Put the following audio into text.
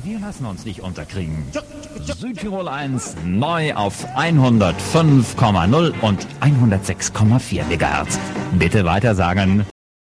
Wir lassen uns nicht unterkriegen. Südtirol 1 neu auf 105,0 und 106,4 MHz. Bitte weitersagen.